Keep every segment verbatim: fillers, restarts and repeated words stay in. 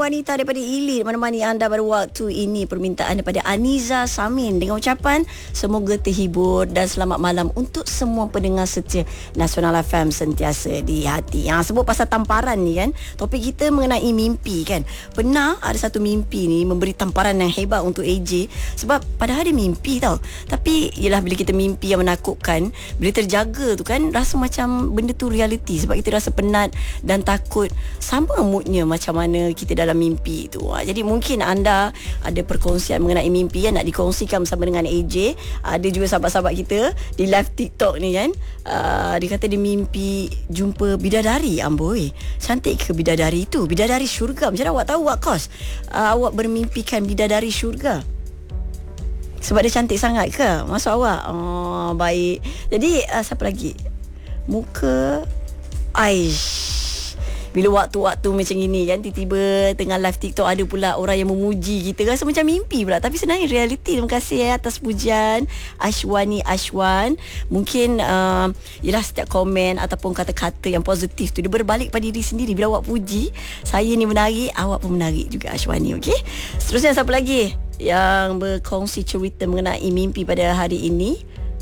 wanita daripada Ili menemani anda pada waktu ini. Permintaan daripada Aniza Samin dengan ucapan semoga terhibur dan selamat malam untuk semua pendengar setia Nasional F M sentiasa di hati. Yang sebut pasal tamparan ni kan, topik kita mengenai mimpi kan. Pernah ada satu mimpi ni memberi tamparan yang hebat untuk A J, sebab padahal dia mimpi tau, tapi yelah bila kita mimpi yang menakutkan, bila terjaga tu kan rasa macam benda tu realiti, sebab kita rasa penat dan takut. Sama moodnya macam mana kita dalam mimpi tu. Ha, jadi mungkin anda ada perkongsian mengenai mimpi yang nak dikongsikan bersama dengan A J. Ada juga sahabat-sahabat kita di live TikTok ni kan, uh, dia kata dia mimpi jumpa bidadari. Amboi, cantik ke bidadari tu? Bidadari syurga. Macam mana awak tahu, Wak Kos? Uh, awak bermimpikan bidadari syurga sebab dia cantik sangat ke maksud awak? Oh, baik. Jadi uh, siapa lagi? Muka Aish. Bila waktu-waktu macam ini kan, tiba-tiba tengah live TikTok ada pula orang yang memuji kita, rasa macam mimpi pula, tapi sebenarnya realiti. Terima kasih ya atas pujian Ashwani Ashwan. Mungkin uh, yelah setiap komen ataupun kata-kata yang positif tu dia berbalik pada diri sendiri. Bila awak puji saya ni menarik, awak pun menarik juga Ashwani. Okey, seterusnya siapa lagi yang berkongsi cerita mengenai mimpi pada hari ini?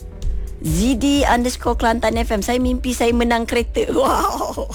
Zidi underscore Kelantan F M. Saya mimpi saya menang kereta. Wow.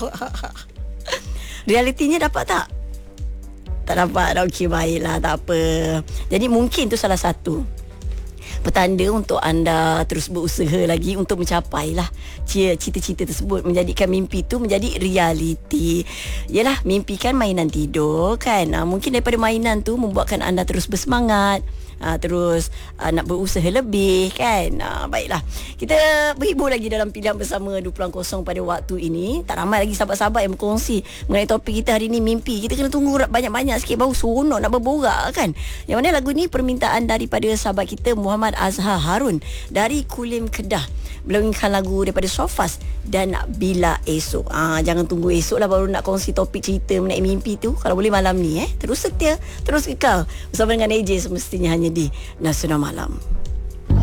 Realitinya dapat tak? Tak dapat. Okey, baiklah, tak apa. Jadi mungkin tu salah satu petanda untuk anda terus berusaha lagi untuk mencapai lah cita-cita tersebut, menjadikan mimpi tu menjadi realiti. Yalah, mimpi kan mainan tidur kan. Ha, mungkin daripada mainan tu membuatkan anda terus bersemangat, ha, terus ha, nak berusaha lebih kan. Ha, baiklah, kita berhibur lagi dalam pilihan bersama dua puluh kosong pada waktu ini. Tak ramai lagi sahabat-sahabat yang berkongsi mengenai topik kita hari ini, mimpi. Kita kena tunggu banyak-banyak sikit baru seronok nak berborak kan. Yang mana lagu ni permintaan daripada sahabat kita Muhammad Azhar Harun dari Kulim Kedah. Beliau inginkan lagu daripada Sofas dan Bila Esok. Ah, jangan tunggu esok lah baru nak kongsi topik cerita mengenai mimpi tu. Kalau boleh malam ni eh. Terus setia, terus kekal bersama dengan A J semestinya hanya di Nasional Malam.